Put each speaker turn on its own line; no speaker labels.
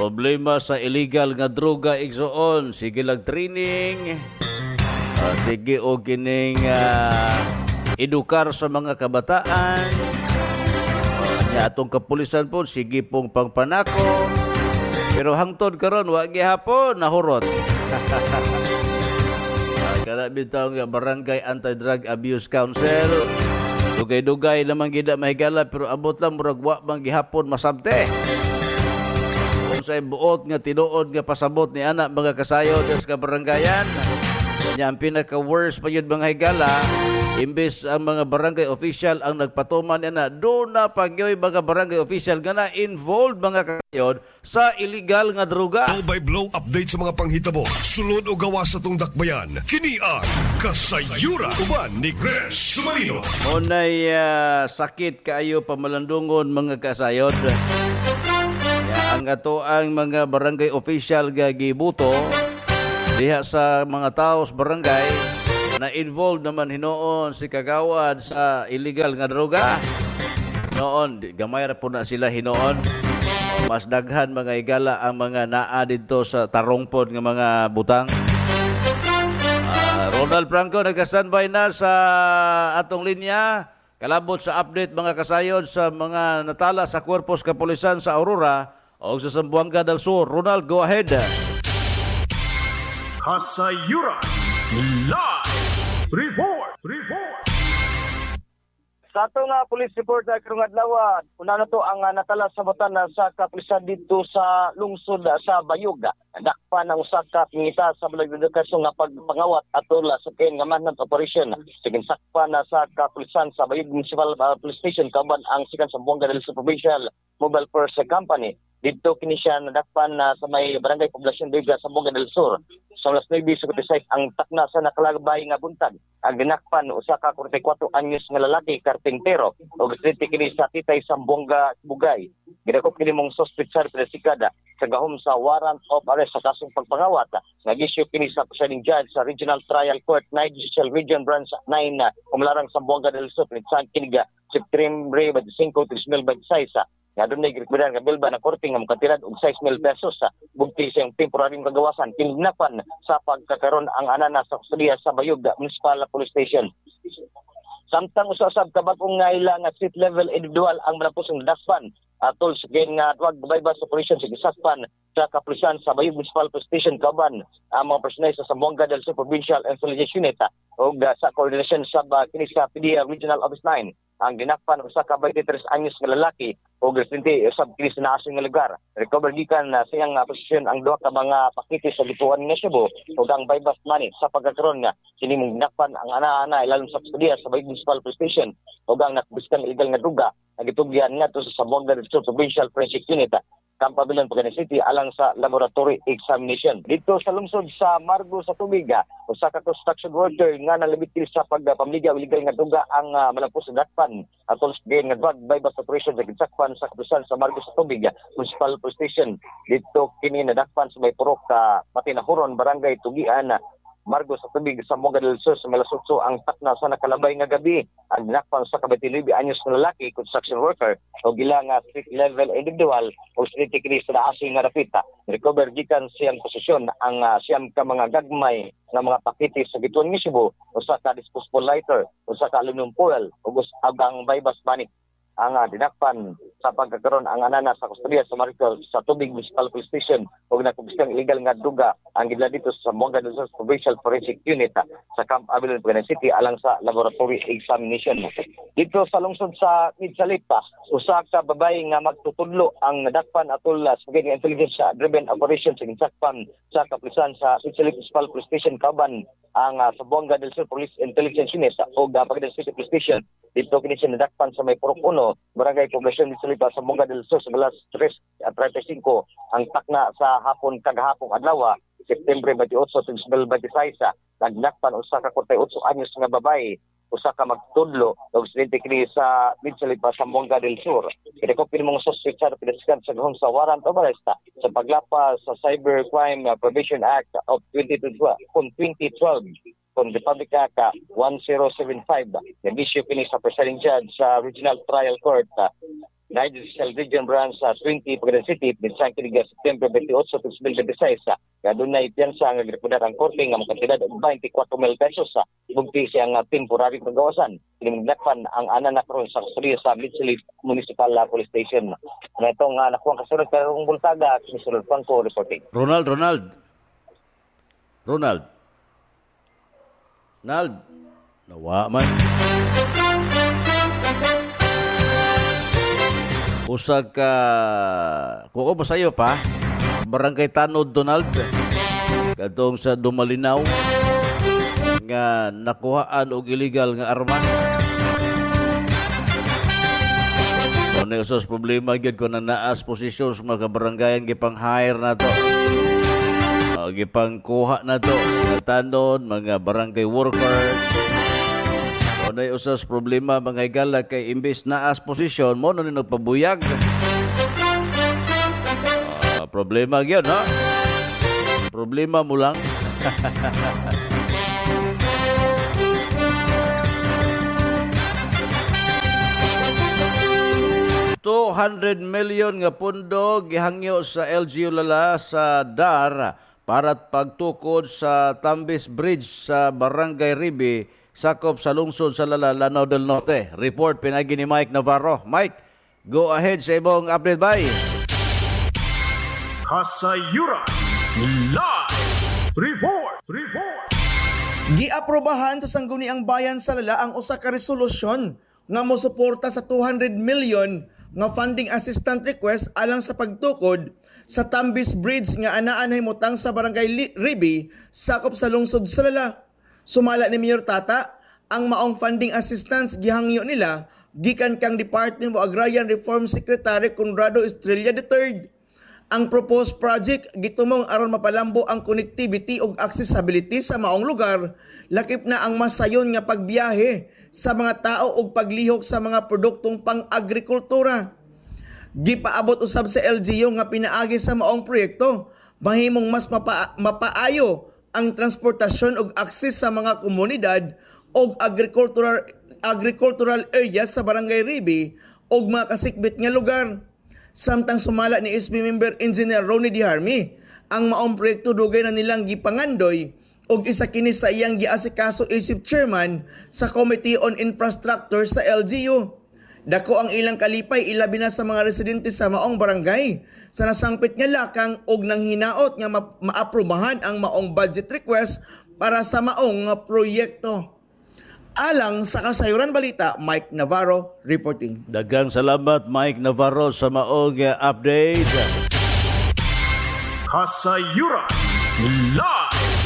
Problema sa illegal nga droga igsoon, sige lang training. Sige o kining edukar sa mga kabataan. Nya atong kapulisan po sige pong pangpanako. Pero hangtod karon wa gihapon nahurot. Kada bitaw nga Barangay Anti-Drug Abuse Council. Dugay-dugay naman gida mahigala pero abot lang murag wa bang gihapon masabte. Sa buot nga tinuod nga pasabot ni anak mga kasayo sa kabarangayan. Nya ang pinaka-worst pa yun mga higala, imbes ang mga barangay official ang nagpatuman na doon na pagyoy mga barangay official nga na involved mga kasayo sa illegal nga droga.
Blow by blow update sa mga panghitabo. Sulod o gawa sa tong dakbayan. Kini ang Kasayura uban ni Chris Sumarino.
Unay sakit kaayo pamalandungon mga kasayod. Ang ato ang mga barangay official nga gibuto diha sa mga tao sa barangay na involved naman hinoon si kagawad sa illegal nga droga. Noon, gamay ra po na sila hinoon. Mas daghan mga igala ang mga naa dito sa tarongpod nga mga butang. Ronald Franco nagka-standby na sa atong linya. Kalabot sa update mga kasayod sa mga natala sa Kuerpos Kapulisan sa Aurora o sa Zamboanga del Sur. Ronald, go ahead.
Kasayura Live Report.
Sa ato nga police report sa karong adlaw, una na to ang natala sa batan sa kapulisan dito sa lungsod sa Bayog. Dakpan ang usa ka pingita sa balag edukasyon nga pagpangawat atol sa kain nga manhunt operation. Sige sakpan sa kapulisan sa Bayog Municipal Police Station kaban ang sikan Zamboanga del Sur Provincial Mobile Force Company. Dito kini siya nadakpan sa may barangay Poblacion Vega sa Zamboanga del Sur. Sa alas 9:56 ang takna sa nakalagabay nga buntag. Ang ginakpan usa ka 44 anyos nga lalaki karpentero ug gititi kini sa Titay Zamboanga Bugay. Gidakop kini mong suspect sa presikada sa gahom sa warrant of arrest sa kasong pagpangawat. Nag-issue kini sa presiding judge sa Regional Trial Court 9 Judicial Region Branch 9 Umalarang Zamboanga del Sur sa kiniga September 25, 2026. Nga doon na igrekwedad nga bilba na korte nga makatirad og 6,000 pesos sa bugti sa yung temporaryong kagawasan kinidnapan sa pagkakaroon ang anana sa kustudiya sa Bayog Municipal Police Station. Samtang usasab kabag-ong nga ila nga street level individual ang malapusong daspan atol sa nga tuwag baybas operation sa gisakpan sa kapulisan sa Bayog Municipal Police Station kaban ang mga personel sa Zamboanga del Sur Provincial Intelligence Unit o sa coordination sa kini sa PDEA Regional Office 9 ang dinakpan usa ka 23 anyos nga lalaki o residente sa kini sa naasong nga lugar. Recover gikan sa iyang posisyon ang duha ka mga pakete sa Lituan nga Cebu ug ang baybas money sa pagkakaroon nga kini mong dinakpan ang ana-ana ilalom sa kustudiya sa Bayog Municipal Police Station ug ang nakbiskan illegal nga druga nagitugyan nga to sa Zamboanga del Sur Provincial Forensic Unit Kampabilan Pagani City alang sa laboratory examination. Dito sa lungsod sa Margo sa Tubiga, usa ka construction worker nga nalimitil sa pagpamligaw illegal nga duga ang malapos sa dakpan atol sa nga drug bypass operation sa ginsakpan sa kapulisan sa Margo sa Tubiga Municipal Police Station. Dito kini nadakpan sa may purok ka Matinahuron Barangay Tugian Margo sa Tubig sa Zamboanga del Sur sa Malasutso ang takna sa nakalabay nga gabi ang dinakpan sa 29 anyos nga lalaki construction worker o gila nga street level individual o street kini sa naasi nga rapita. Recover gikan siyang posisyon ang siyam ka mga gagmay nga mga pakete sa Gituan nga Cebu usa ka disposable lighter usa ka aluminum foil ug ang baybas money ang dinakpan sa pagkakaroon ang anana sa kustudiya sa Maricol sa Tubig Municipal Police Station ug nakubisang illegal nga duga ang gidla dito sa Zamboanga del Sur Provincial Forensic Unit sa Camp Abilon Pagani City alang sa laboratory examination. Dito sa lungsod sa Midsalipa usa ka babae nga magtutudlo ang nadakpan atol sa intelligence driven operation sa ginsakpan sa kapulisan sa Midsalipa Municipal Police Station kaban ang Zamboanga del Sur Police Intelligence Unit ug Pagani City Police Station. Dito kini siya nadakpan sa may Purok 1 Barangay Poblacion Midsalipa sa Zamboanga del Sur sa alas 3:35 ang takna sa hapon kagahapong adlaw September 28, 2026 nagnakpan usa ka 48 anyos nga babae usa ka magtudlo og residente kini sa Midsalipa sa Zamboanga del Sur. Kini kini mga suspect sa pinasikan sa gahom sa warrant of arrest sa paglapas sa Cybercrime Prevention Act of 2012 kung Republic Act 1075. Nag-issue kini sa presiding judge sa Regional Trial Court na Judicial Region Branch sa 20 Pagadian City, binsang kiniga September 28, 2026. Doon na ipiyansa ang agrikultura ang korte nga makantidad og 24 mil pesos sa bugti siyang temporary pagawasan. Inimdakpan ang ana na karon sa kustudiya sa Mitchell Municipal Police Station. Na itong nakuha kasunod karong bultaga, Mr. Franco reporting.
Ronald. Nawa man. Usa ka kuko pa sayo pa Barangay Tanod Donald kadtong sa Dumalinaw nga nakuhaan og illegal nga arma. Ano yung problema gyud ko na naas posisyon sa mga barangay ang gipang-hire na to. Gipangkuha na to sa Tanod, mga barangay workers. Ano yung usas problema mga higala kay imbis naas posisyon mo nung nagpabuyag. Problema yun, ha? Problema mo lang. $200 million nga pundo gihangyo sa LGU Lala sa DAR para pagtukod sa Tambis Bridge sa Barangay Ribi, sakop sa lungsod sa Lala, Lanao del Norte. Report pinagi ni Mike Navarro. Mike, go ahead sa ibong update, bye.
Kasayuran Live Report.
Giaprobahan sa Sangguniang Bayan sa Lala ang usa ka resolusyon nga mosuporta sa 200 million nga funding assistance request alang sa pagtukod sa Tambis Bridge nga anaan himutang sa Barangay Ribi, sakop sa lungsod sa Lala. Sumala ni Mayor Tata, ang maong funding assistance gihangyo nila gikan kang Department of Agrarian Reform Secretary Conrado Estrella III. Ang proposed project gitumong aron mapalambo ang connectivity ug accessibility sa maong lugar, lakip na ang masayon nga pagbiyahe sa mga tao ug paglihok sa mga produktong pang-agrikultura. Gipaabot usab sa LGU nga pinaagi sa maong proyekto, mahimong mas mapaayo ang transportasyon ug access sa mga komunidad ug agricultural areas sa Barangay Ribi ug mga kasikbit nga lugar. Samtang sumala ni SB Member Engineer Ronnie Diharmi, ang maong proyekto dugay na nilang gipangandoy ug isa kini sa iyang giasikaso isip chairman sa Committee on Infrastructure sa LGU. Dako ang ilang kalipay ilabi na sa mga residente sa maong barangay sa nasangpit nga lakang ug nang hinaot nga maaprubahan ang maong budget request para sa maong proyekto. Alang sa Kasayuran Balita, Mike Navarro reporting.
Daghang salamat Mike Navarro sa maong update.
Kasayuran Live.